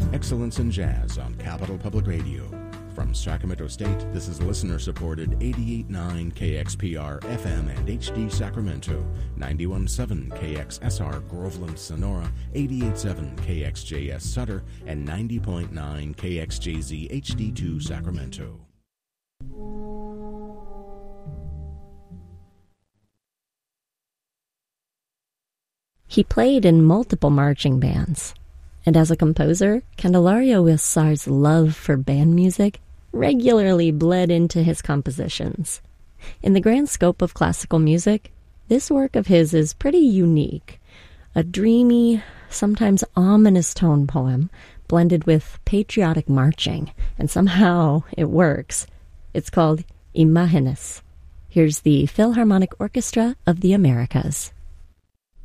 Excellence in Jazz on Capital Public Radio. From Sacramento State, this is listener-supported 88.9 KXPR FM and HD Sacramento, 91.7 KXSR Groveland Sonora, 88.7 KXJS Sutter, and 90.9 KXJZ HD2 Sacramento. He played in multiple marching bands, and as a composer, Candelario Huízar's love for band music regularly bled into his compositions. In the grand scope of classical music, this work of his is pretty unique. A dreamy, sometimes ominous tone poem blended with patriotic marching, and somehow it works. It's called Imágenes. Here's the Philharmonic Orchestra of the Americas.